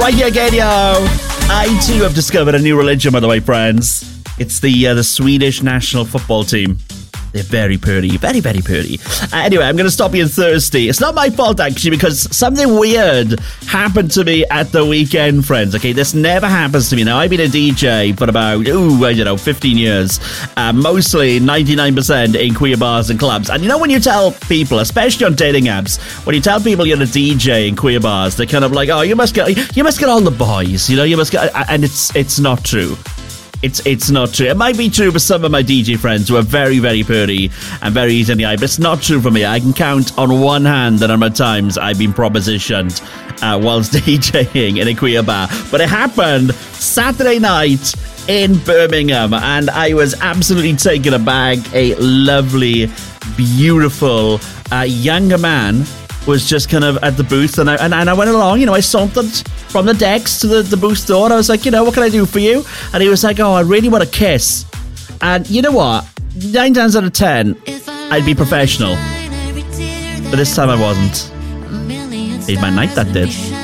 Right here again, yo. I too have discovered a new religion, by the way, friends. It's the Swedish national football team. They're very pretty, very, very pretty. Anyway, I'm going to stop being thirsty. It's not my fault, actually, because something weird happened to me at the weekend, friends. Okay, this never happens to me. Now, I've been a DJ for about, 15 years. Mostly 99% in queer bars and clubs. And you know when you tell people, especially on dating apps, when you tell people you're a DJ in queer bars, they're kind of like, oh, you must get all the boys, you must get... And it's not true. It's not true. It might be true for some of my DJ friends who are very, very pretty and very easy on the eye, but it's not true for me. I can count on one hand the number of times I've been propositioned whilst DJing in a queer bar. But it happened Saturday night in Birmingham, and I was absolutely taken aback. A lovely, beautiful younger man was just kind of at the booth, and I went along, I sauntered from the decks to the booth door, and I was like, what can I do for you? And he was like, oh, I really want a kiss. And you know what? 9 times out of 10, I'd be professional. But this time I wasn't. Made my night, that did.